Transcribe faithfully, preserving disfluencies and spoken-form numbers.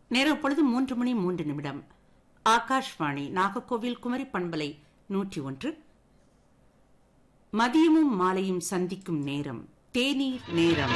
நேரம் பொழுது மூன்று மணி மூன்று நிமிடம். ஆகாஷ்வாணி நாகர்கோவில் குமரி பண்பலை நூற்றி ஒன்று. மதியமும் மாலையும் சந்திக்கும் நேரம் தேநீர் நேரம்.